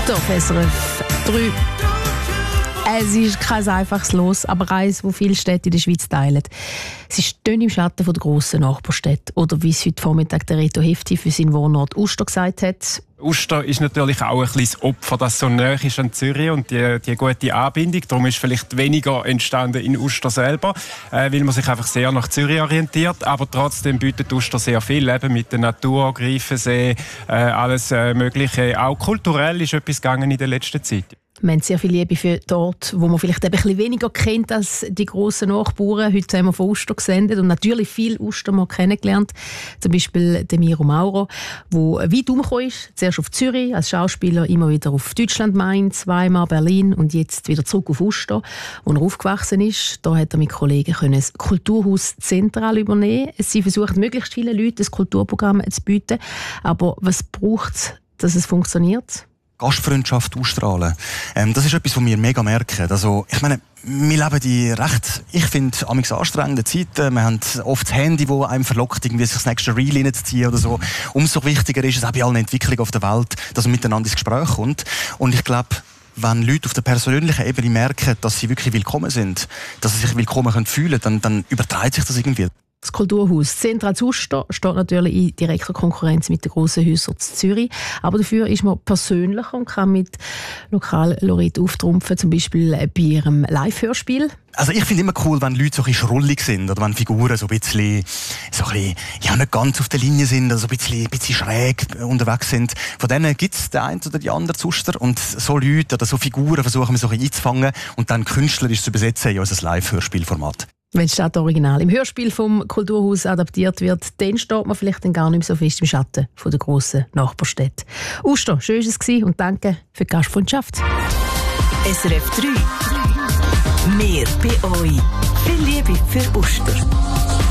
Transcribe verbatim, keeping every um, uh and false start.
Hier auf S R F drei. Es ist kein einfaches Los, aber eines, das viele Städte in der Schweiz teilen. Sie stehen im Schatten der grossen Nachbarstädte. Oder wie es heute Vormittag der Reto Hefti für seinen Wohnort Uster gesagt hat. Uster ist natürlich auch ein bisschen das Opfer, das so nahe ist an Zürich und die, die gute Anbindung. Darum ist vielleicht weniger entstanden in Uster selber, äh, weil man sich einfach sehr nach Zürich orientiert. Aber trotzdem bietet Uster sehr viel, eben mit der Natur, Greifensee, äh, alles äh, Mögliche. Auch kulturell ist etwas gegangen in der letzten Zeit. Wir haben sehr viel Liebe für dort, wo man vielleicht ein bisschen weniger kennt als die grossen Nachbarn. Heute haben wir von Uster gesendet und natürlich viel Uster mal kennengelernt. Zum Beispiel den Miro Maurer, der weit umgekommen ist. Zuerst auf Zürich als Schauspieler, immer wieder auf Deutschland, Mainz, Weimar, Berlin und jetzt wieder zurück auf Uster, wo er aufgewachsen ist. Da hat er mit Kollegen das Kulturhaus Zentral übernehmen. Sie versuchen, möglichst vielen Leuten das Kulturprogramm zu bieten. Aber was braucht es, dass es funktioniert? Gastfreundschaft ausstrahlen. Ähm, das ist etwas, was wir mega merken. Also, ich meine, wir leben die recht, ich finde, amigs anstrengende Zeiten. Wir haben oft das Handy, das einem verlockt, irgendwie sich das nächste Reel reinzuziehen oder so. Umso wichtiger ist es auch bei allen Entwicklungen auf der Welt, dass man miteinander ins Gespräch kommt. Und ich glaube, wenn Leute auf der persönlichen Ebene merken, dass sie wirklich willkommen sind, dass sie sich willkommen fühlen können, dann, dann überträgt sich das irgendwie. Das Kulturhaus Zentral Uster steht natürlich in direkter Konkurrenz mit den grossen Häusern in Zürich. Aber dafür ist man persönlicher und kann mit Lokal-Leuten auftrumpfen, zum Beispiel bei ihrem Live-Hörspiel. Also ich finde immer cool, wenn Leute so ein bisschen schrullig sind oder wenn Figuren so ein bisschen, so ein bisschen ja, nicht ganz auf der Linie sind oder so ein bisschen, ein bisschen schräg unterwegs sind. Von denen gibt es den einen oder die anderen Zuster und so Leute oder so Figuren versuchen wir so ein bisschen einzufangen und dann künstlerisch zu übersetzen in unser Live-Hörspielformat. Wenn das Stadtoriginal im Hörspiel vom Kulturhaus adaptiert wird, dann steht man vielleicht dann gar nicht mehr so fest im Schatten von der grossen Nachbarstädte. Uster, schön war es und danke für die Gastfreundschaft. S R F drei. Mehr bei euch. Viel Liebe für Uster.